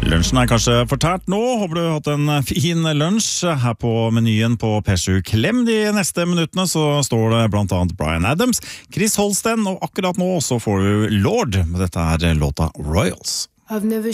Lunsjen kanskje fortært nå. Håper du har hatt en fin lunsj. Her på menyen på P7 Klem de neste minuttene så står det blant annet Bryan Adams, Chris Holsten, og akkurat nå så får du Lord. Dette låta Royals. I've never